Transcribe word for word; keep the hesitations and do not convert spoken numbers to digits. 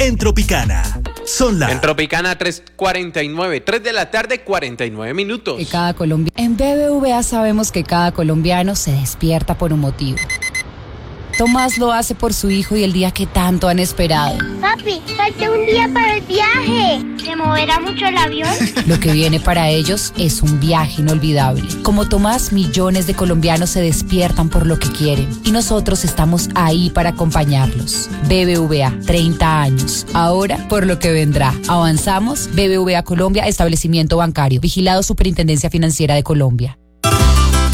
en Tropicana. Son las... En Tropicana tres cuarenta y nueve, tres de la tarde, cuarenta y nueve minutos. Que cada colombi- en B B V A sabemos que cada colombiano se despierta por un motivo. Tomás lo hace por su hijo y el día que tanto han esperado. Papi, falta un día para el viaje. ¿Se moverá mucho el avión? Lo que viene para ellos es un viaje inolvidable. Como Tomás, millones de colombianos se despiertan por lo que quieren y nosotros estamos ahí para acompañarlos. B B V A, treinta años. Ahora, por lo que vendrá. Avanzamos. B B V A Colombia, establecimiento bancario. Vigilado Superintendencia Financiera de Colombia.